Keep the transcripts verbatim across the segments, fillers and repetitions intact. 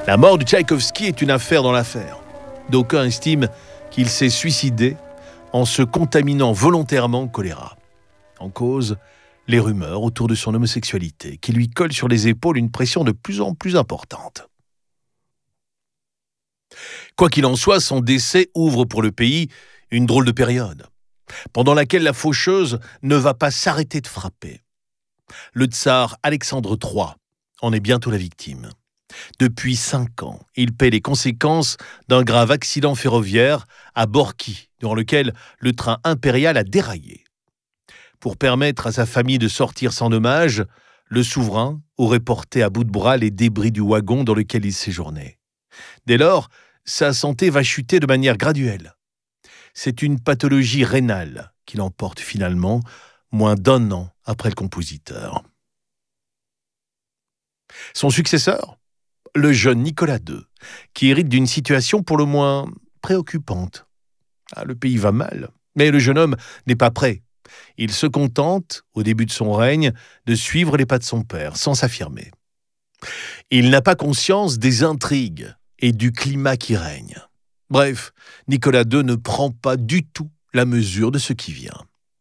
La mort de Tchaïkovski est une affaire dans l'affaire. D'aucuns estiment qu'il s'est suicidé en se contaminant volontairement au choléra. En cause, les rumeurs autour de son homosexualité, qui lui collent sur les épaules une pression de plus en plus importante. Quoi qu'il en soit, son décès ouvre pour le pays une drôle de période, pendant laquelle la faucheuse ne va pas s'arrêter de frapper. Le tsar Alexandre trois en est bientôt la victime. Depuis cinq ans, il paie les conséquences d'un grave accident ferroviaire à Borki, durant lequel le train impérial a déraillé. Pour permettre à sa famille de sortir sans dommage, le souverain aurait porté à bout de bras les débris du wagon dans lequel il séjournait. Dès lors, sa santé va chuter de manière graduelle. C'est une pathologie rénale qui l'emporte finalement, moins d'un an après le compositeur. Son successeur, le jeune Nicolas deux, qui hérite d'une situation pour le moins préoccupante. Ah, le pays va mal, mais le jeune homme n'est pas prêt. Il se contente, au début de son règne, de suivre les pas de son père, sans s'affirmer. Il n'a pas conscience des intrigues et du climat qui règne. Bref, Nicolas deux ne prend pas du tout la mesure de ce qui vient.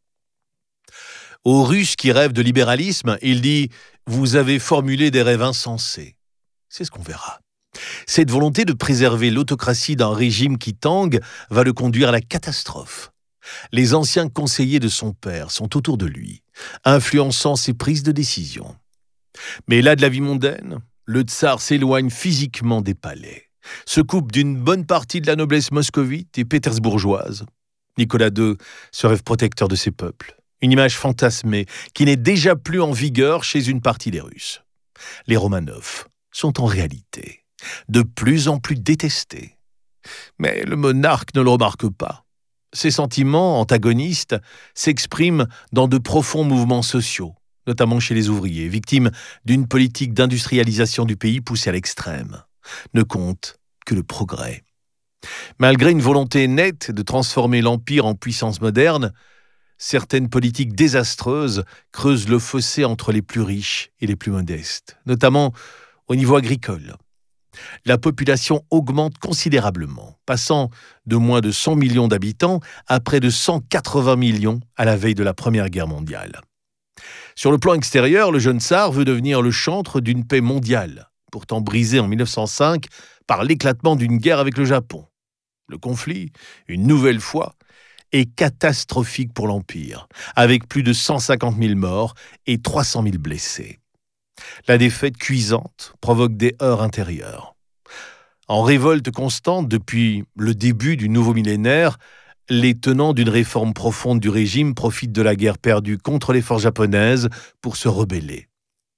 Aux Russes qui rêvent de libéralisme, il dit « Vous avez formulé des rêves insensés ». C'est ce qu'on verra. Cette volonté de préserver l'autocratie d'un régime qui tangue va le conduire à la catastrophe. Les anciens conseillers de son père sont autour de lui, influençant ses prises de décision. Mais là de la vie mondaine, le tsar s'éloigne physiquement des palais, se coupe d'une bonne partie de la noblesse moscovite et pétersbourgeoise. Nicolas deux se rêve protecteur de ses peuples, une image fantasmée qui n'est déjà plus en vigueur chez une partie des Russes. Les Romanov sont en réalité de plus en plus détestés. Mais le monarque ne le remarque pas. Ses sentiments antagonistes s'expriment dans de profonds mouvements sociaux, notamment chez les ouvriers, victimes d'une politique d'industrialisation du pays poussée à l'extrême. Ne compte que le progrès. Malgré une volonté nette de transformer l'Empire en puissance moderne, certaines politiques désastreuses creusent le fossé entre les plus riches et les plus modestes, notamment au niveau agricole. La population augmente considérablement, passant de moins de cent millions d'habitants à près de cent quatre-vingts millions à la veille de la Première Guerre mondiale. Sur le plan extérieur, le jeune tsar veut devenir le chantre d'une paix mondiale, pourtant brisée en mille neuf cent cinq par l'éclatement d'une guerre avec le Japon. Le conflit, une nouvelle fois, est catastrophique pour l'Empire, avec plus de cent cinquante mille morts et trois cent mille blessés. La défaite cuisante provoque des heurts intérieurs. En révolte constante depuis le début du nouveau millénaire, les tenants d'une réforme profonde du régime profitent de la guerre perdue contre les forces japonaises pour se rebeller.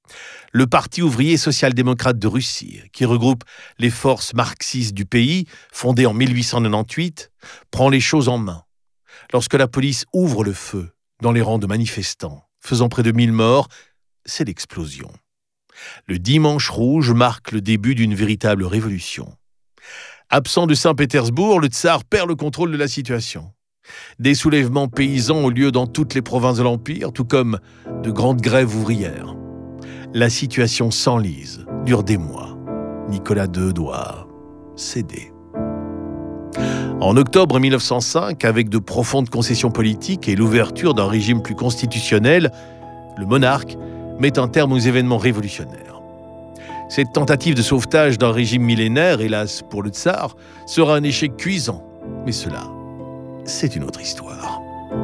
Le Parti ouvrier social-démocrate de Russie, qui regroupe les forces marxistes du pays, fondé en mille huit cent quatre-vingt-dix-huit, prend les choses en main. Lorsque la police ouvre le feu dans les rangs de manifestants, faisant près de mille morts, c'est l'explosion. Le dimanche rouge marque le début d'une véritable révolution. Absent de Saint-Pétersbourg, le tsar perd le contrôle de la situation. Des soulèvements paysans ont lieu dans toutes les provinces de l'Empire, tout comme de grandes grèves ouvrières. La situation s'enlise, dure des mois. Nicolas deux doit céder. En octobre mille neuf cent cinq, avec de profondes concessions politiques et l'ouverture d'un régime plus constitutionnel, le monarque met un terme aux événements révolutionnaires. Cette tentative de sauvetage d'un régime millénaire, hélas pour le tsar, sera un échec cuisant. Mais cela, c'est une autre histoire.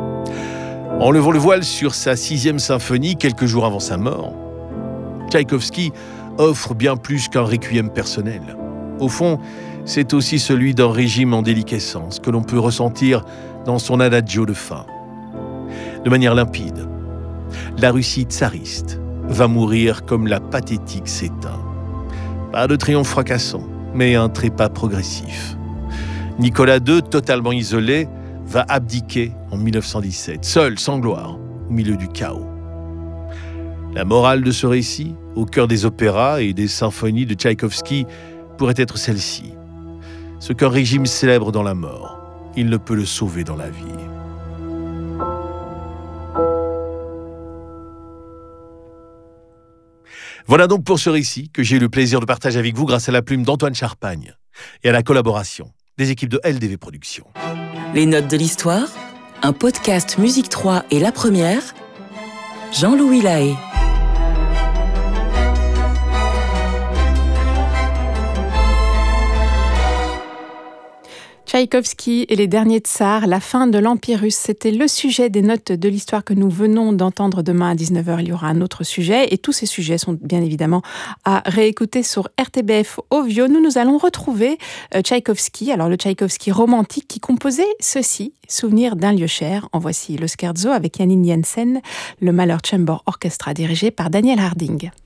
En levant le voile sur sa sixième symphonie, quelques jours avant sa mort, Tchaïkovski offre bien plus qu'un requiem personnel. Au fond, c'est aussi celui d'un régime en déliquescence que l'on peut ressentir dans son adagio de fin. De manière limpide, la Russie tsariste va mourir comme la pathétique s'éteint. Pas de triomphe fracassant, mais un trépas progressif. Nicolas deux, totalement isolé, va abdiquer en mille neuf cent dix-sept, seul, sans gloire, au milieu du chaos. La morale de ce récit, au cœur des opéras et des symphonies de Tchaïkovski, pourrait être celle-ci. Ce qu'un régime célèbre dans la mort, il ne peut le sauver dans la vie. Voilà donc pour ce récit que j'ai eu le plaisir de partager avec vous grâce à la plume d'Antoine Charpagne et à la collaboration des équipes de L D V Productions. Les notes de l'histoire, un podcast Musique trois et La Première, Jean-Louis Lahaye. Tchaïkovski et les derniers tsars, la fin de l'Empire russe, c'était le sujet des notes de l'histoire que nous venons d'entendre. Demain à dix-neuf heures, il y aura un autre sujet et tous ces sujets sont bien évidemment à réécouter sur R T B F Ovio. Nous, nous allons retrouver euh, Tchaïkovski, alors le Tchaïkovski romantique qui composait ceci, Souvenir d'un lieu cher. En voici le scherzo avec Janine Jensen, le Mahler Chamber Orchestra dirigé par Daniel Harding.